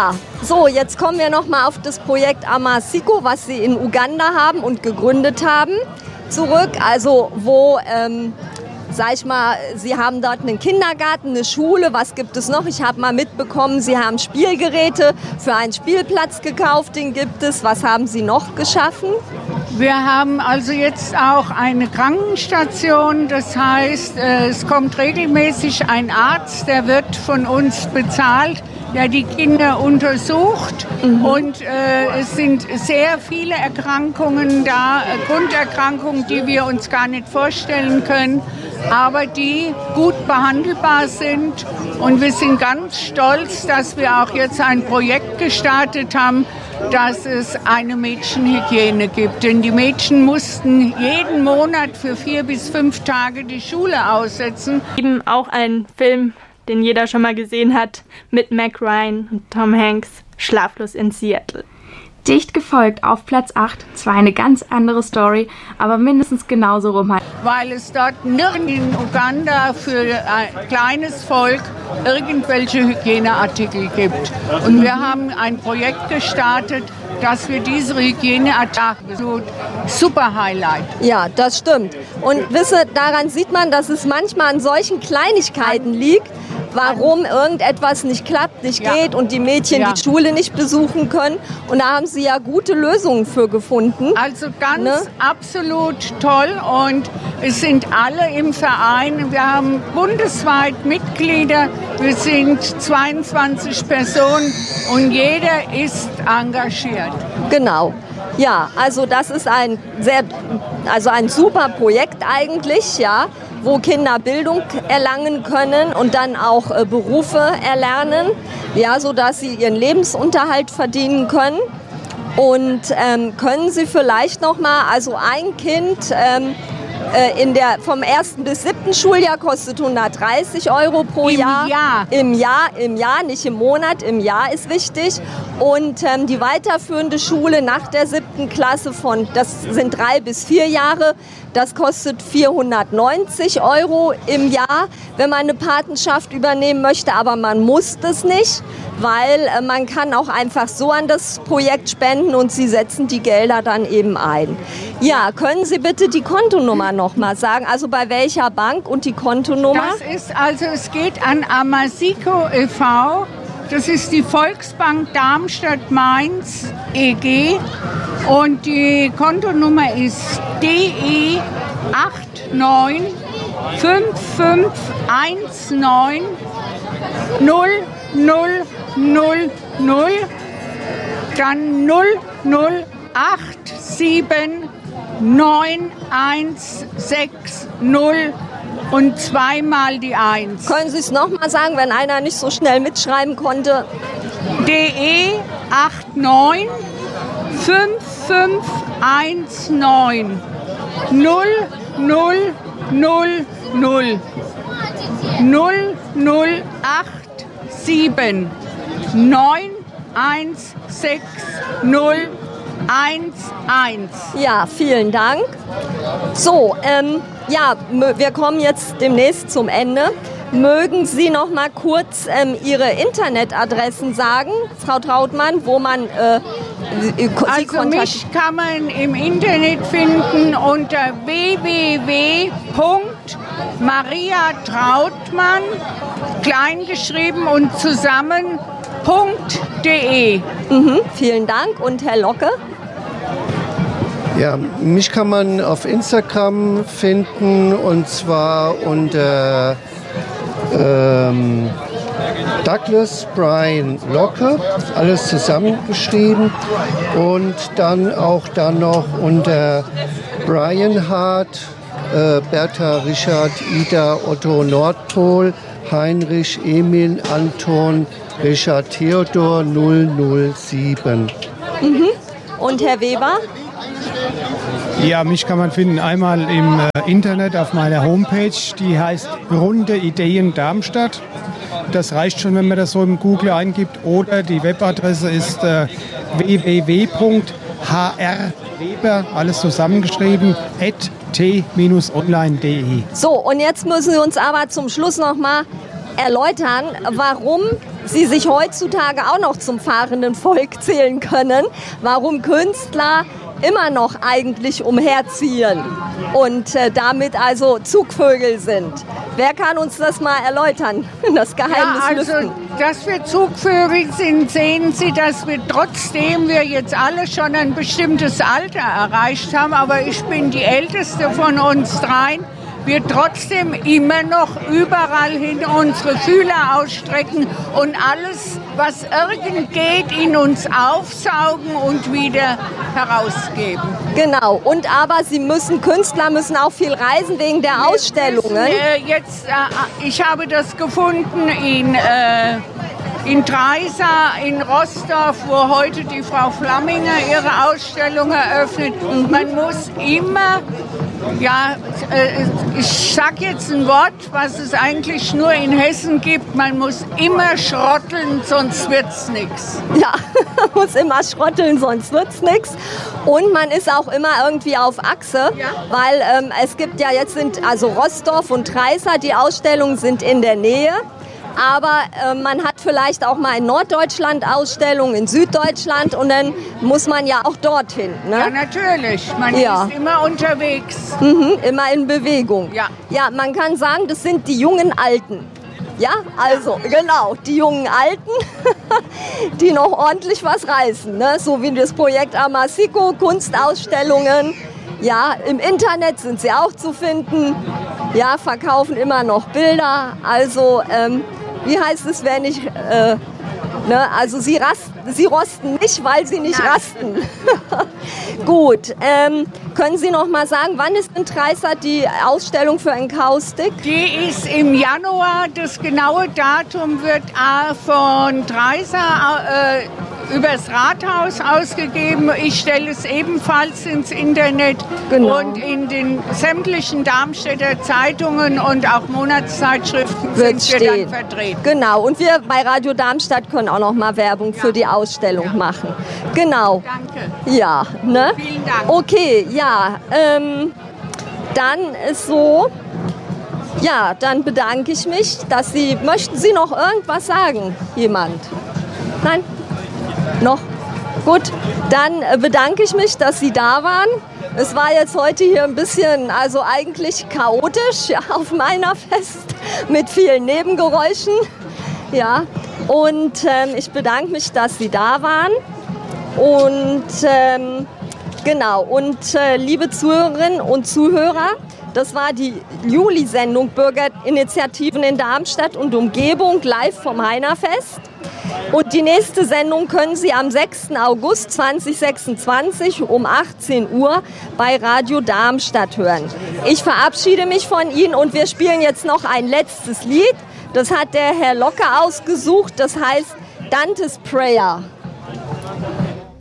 Ja, so, jetzt kommen wir nochmal auf das Projekt Amasiko, was Sie in Uganda haben und gegründet haben, zurück. Also wo, sag ich mal, Sie haben dort einen Kindergarten, eine Schule, was gibt es noch? Ich habe mal mitbekommen, Sie haben Spielgeräte für einen Spielplatz gekauft, den gibt es. Was haben Sie noch geschaffen? Wir haben also jetzt auch eine Krankenstation, das heißt, es kommt regelmäßig ein Arzt, der wird von uns bezahlt, der die Kinder untersucht und es sind sehr viele Erkrankungen da, Grunderkrankungen, die wir uns gar nicht vorstellen können, aber die gut behandelbar sind und wir sind ganz stolz, dass wir auch jetzt ein Projekt gestartet haben, dass es eine Mädchenhygiene gibt. Denn die Mädchen mussten jeden Monat für 4 bis 5 Tage die Schule aussetzen. Eben auch ein Film, den jeder schon mal gesehen hat, mit Meg Ryan und Tom Hanks, Schlaflos in Seattle. Dicht gefolgt auf Platz 8, zwar eine ganz andere Story, aber mindestens genauso romantisch. Weil es dort nirgends in Uganda für ein kleines Volk irgendwelche Hygieneartikel gibt. Und wir haben ein Projekt gestartet, dass wir diese Hygieneartikel, super Highlight. Ja, das stimmt. Und wisse, daran sieht man, dass es manchmal an solchen Kleinigkeiten liegt, warum irgendetwas nicht klappt, nicht geht und die Mädchen die Schule nicht besuchen können. Und da haben Sie ja gute Lösungen für gefunden. Also ganz absolut toll und es sind alle im Verein. Wir haben bundesweit Mitglieder. Wir sind 22 Personen und jeder ist engagiert. Genau. Ja, also das ist ein super Projekt eigentlich, ja, wo Kinder Bildung erlangen können und dann auch Berufe erlernen, ja, sodass sie ihren Lebensunterhalt verdienen können. Und können Sie vielleicht noch mal, also ein Kind vom 1. bis 7. Schuljahr kostet 130 € pro Jahr. Im Jahr, nicht im Monat, im Jahr ist wichtig. Und die weiterführende Schule nach der 7. Klasse das sind 3 bis 4 Jahre, das kostet 490 € im Jahr, wenn man eine Patenschaft übernehmen möchte. Aber man muss das nicht, weil man kann auch einfach so an das Projekt spenden und Sie setzen die Gelder dann eben ein. Ja, können Sie bitte die Kontonummer noch mal sagen? Also bei welcher Bank und die Kontonummer? Es geht an Amasiko e.V., das ist die Volksbank Darmstadt-Mainz EG und die Kontonummer ist DE 895519 0000 dann 0087 9160 und zweimal die 1. Können Sie es nochmal sagen, wenn einer nicht so schnell mitschreiben konnte? DE 895519 0000 0087 9160 11. Ja, vielen Dank. So, wir kommen jetzt demnächst zum Ende. Mögen Sie noch mal kurz Ihre Internetadressen sagen, Frau Trautmann, wo man Sie kontaktiert? Mich kann man im Internet finden unter www.mariatrautmann, kleingeschrieben und zusammen.de. Vielen Dank. Und Herr Locke? Ja, mich kann man auf Instagram finden und zwar unter Douglas Brian Locke, alles zusammengeschrieben und dann noch unter Brian Hart, Bertha, Richard, Ida, Otto, Nordpol, Heinrich, Emil, Anton, Richard, Theodor 007. Und Herr Weber? Ja, mich kann man finden einmal im Internet auf meiner Homepage, die heißt Runde Ideen Darmstadt. Das reicht schon, wenn man das so im Google eingibt. Oder die Webadresse ist www.hrweber, alles zusammengeschrieben, @t-online.de. So, und jetzt müssen Sie uns aber zum Schluss noch mal erläutern, warum sie sich heutzutage auch noch zum fahrenden Volk zählen können, warum Künstler immer noch eigentlich umherziehen und damit also Zugvögel sind. Wer kann uns das mal erläutern, das Geheimnis lüften? Dass wir Zugvögel sind, sehen Sie, dass wir trotzdem wir jetzt alle schon ein bestimmtes Alter erreicht haben, aber ich bin die Älteste von uns dreien, wir trotzdem immer noch überall hin unsere Fühler ausstrecken und alles, was irgend geht, in uns aufsaugen und wieder herausgeben. Genau, und aber Künstler müssen auch viel reisen wegen der Ausstellungen. Ich habe das gefunden in Dreisa, in Rostow, wo heute die Frau Flamminger ihre Ausstellung eröffnet. Man muss immer, ich sage jetzt ein Wort, was es eigentlich nur in Hessen gibt, man muss immer schrotteln, sonst wird's nichts. Ja, man muss immer schrotteln, sonst wird's nichts. Und man ist auch immer irgendwie auf Achse, weil es gibt ja jetzt also Rostow und Dreisa, die Ausstellungen sind in der Nähe. Aber man hat vielleicht auch mal in Norddeutschland Ausstellungen, in Süddeutschland und dann muss man ja auch dorthin. Ne? Ja, natürlich. Man ist immer unterwegs. Immer in Bewegung. Ja, man kann sagen, das sind die jungen Alten. Ja, also genau, die jungen Alten, die noch ordentlich was reißen. Ne? So wie das Projekt Amasico, Kunstausstellungen. Ja, im Internet sind sie auch zu finden. Ja, verkaufen immer noch Bilder. Also, wie heißt es, wenn ich, also sie rosten nicht, weil sie nicht rasten. Gut, können Sie noch mal sagen, wann ist in Dreisa die Ausstellung für Enkaustik? Die ist im Januar, das genaue Datum wird von Dreisa übers Rathaus ausgegeben. Ich stelle es ebenfalls ins Internet und in den sämtlichen Darmstädter Zeitungen und auch Monatszeitschriften sind wir dann vertreten. Genau, und wir bei Radio Darmstadt können auch noch mal Werbung für die Ausstellung machen. Genau. Danke. Ja, ne? Vielen Dank. Okay, ja, dann ist so, ja, dann bedanke ich mich, möchten Sie noch irgendwas sagen, jemand? Nein? Noch? Gut, dann bedanke ich mich, dass Sie da waren. Es war jetzt heute hier ein bisschen, also eigentlich chaotisch, ja, auf meiner Fest mit vielen Nebengeräuschen. Ja, und ich bedanke mich, dass Sie da waren. Und genau, und liebe Zuhörerinnen und Zuhörer, das war die Juli-Sendung Bürgerinitiativen in Darmstadt und Umgebung live vom Heinerfest. Und die nächste Sendung können Sie am 6. August 2026 um 18 Uhr bei Radio Darmstadt hören. Ich verabschiede mich von Ihnen und wir spielen jetzt noch ein letztes Lied. Das hat der Herr Locker ausgesucht, das heißt Dante's Prayer.